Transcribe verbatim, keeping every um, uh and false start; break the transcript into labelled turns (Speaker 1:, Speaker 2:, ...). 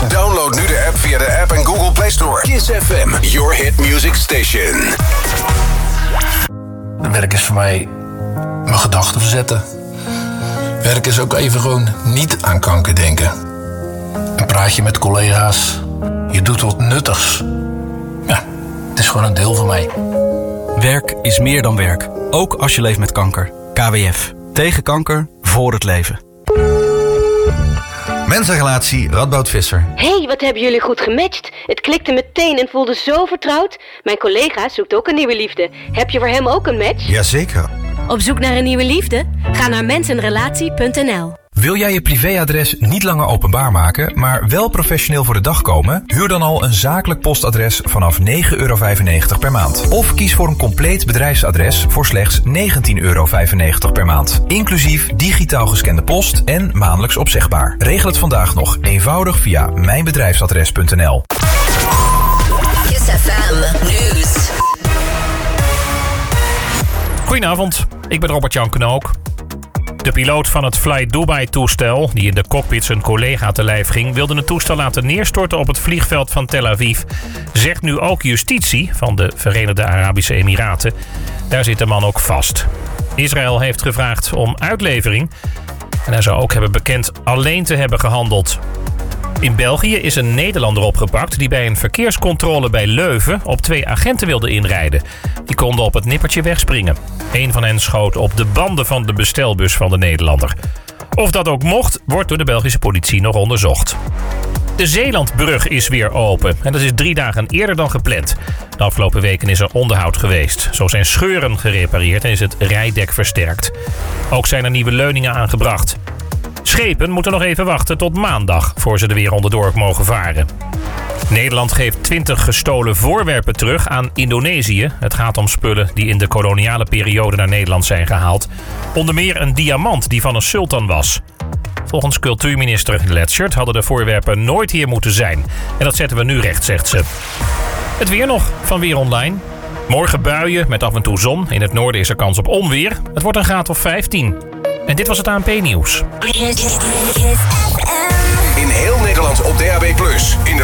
Speaker 1: F M.
Speaker 2: Download nu de app via de App en Google Play Store. Kiss F M, your hit music station.
Speaker 1: Werk is voor mij mijn gedachten verzetten. Werk is ook even gewoon niet aan kanker denken. Een praatje met collega's. Je doet wat nuttigs. Ja, het is gewoon een deel van mij.
Speaker 3: Werk is meer dan werk. Ook als je leeft met kanker. K W F. Tegen kanker, voor het leven.
Speaker 4: Mensenrelatie Radboud Visser.
Speaker 5: Hey, wat hebben jullie goed gematcht. Het klikte meteen en voelde zo vertrouwd. Mijn collega zoekt ook een nieuwe liefde. Heb je voor hem ook een match?
Speaker 4: Jazeker.
Speaker 5: Op zoek naar een nieuwe liefde? Ga naar mensenrelatie punt n l.
Speaker 6: Wil jij je privéadres niet langer openbaar maken, maar wel professioneel voor de dag komen? Huur dan al een zakelijk postadres vanaf negen euro vijfennegentig per maand. Of kies voor een compleet bedrijfsadres voor slechts negentien euro vijfennegentig per maand. Inclusief digitaal gescande post en maandelijks opzegbaar. Regel het vandaag nog eenvoudig via mijnbedrijfsadres punt n l.
Speaker 7: Kiss F M Nieuws.
Speaker 8: Goedenavond, ik ben Robert-Jan Knook. De piloot van het Fly Dubai-toestel, die in de cockpit zijn collega te lijf ging, wilde het toestel laten neerstorten op het vliegveld van Tel Aviv. Zegt nu ook justitie van de Verenigde Arabische Emiraten. Daar zit de man ook vast. Israël heeft gevraagd om uitlevering. En hij zou ook hebben bekend alleen te hebben gehandeld. In België is een Nederlander opgepakt die bij een verkeerscontrole bij Leuven op twee agenten wilde inrijden. Die konden op het nippertje wegspringen. Een van hen schoot op de banden van de bestelbus van de Nederlander. Of dat ook mocht, wordt door de Belgische politie nog onderzocht. De Zeelandbrug is weer open en dat is drie dagen eerder dan gepland. De afgelopen weken is er onderhoud geweest. Zo zijn scheuren gerepareerd en is het rijdek versterkt. Ook zijn er nieuwe leuningen aangebracht. Schepen moeten nog even wachten tot maandag voor ze er weer onderdoor mogen varen. Nederland geeft twintig gestolen voorwerpen terug aan Indonesië. Het gaat om spullen die in de koloniale periode naar Nederland zijn gehaald. Onder meer een diamant die van een sultan was. Volgens cultuurminister Letschert hadden de voorwerpen nooit hier moeten zijn. En dat zetten we nu recht, zegt ze. Het weer nog van Weer Online. Morgen buien met af en toe zon. In het noorden is er kans op onweer. Het wordt een graad of vijftien. En dit was het A N P Nieuws.
Speaker 2: In heel Nederland op D A B plus. In de